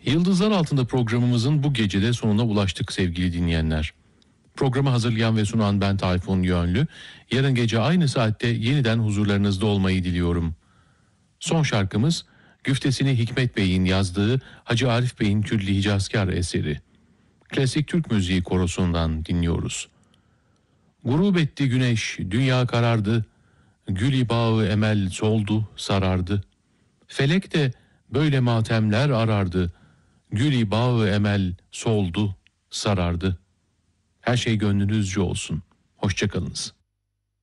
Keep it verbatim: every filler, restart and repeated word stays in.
Yıldızlar Altında programımızın bu gecede sonuna ulaştık sevgili dinleyenler. Programı hazırlayan ve sunan ben Tayfun Yönlü. Yarın gece aynı saatte yeniden huzurlarınızda olmayı diliyorum. Son şarkımız güftesini Hikmet Bey'in yazdığı Hacı Arif Bey'in Külli Hicazkar eseri. Klasik Türk müziği korosundan dinliyoruz. Gurub etti güneş, dünya karardı. Gül bağı emel soldu, sarardı. Felek de böyle matemler arardı. Gül bağı emel soldu, sarardı. Her şey gönlünüzce olsun. Hoşça kalınız.